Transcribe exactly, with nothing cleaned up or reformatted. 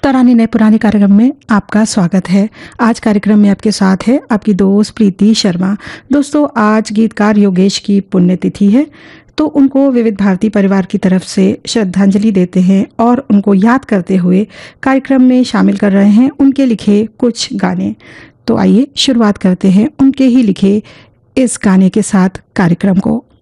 तराने नए पुराने कार्यक्रम में आपका स्वागत है। आज कार्यक्रम में आपके साथ है आपकी दोस्त प्रीति शर्मा। दोस्तों, आज गीतकार योगेश की पुण्यतिथि है, तो उनको विविध भारती परिवार की तरफ से श्रद्धांजलि देते हैं और उनको याद करते हुए कार्यक्रम में शामिल कर रहे हैं उनके लिखे कुछ गाने। तो आइए शुरुआत करते हैं उनके ही लिखे इस गाने के साथ कार्यक्रम को।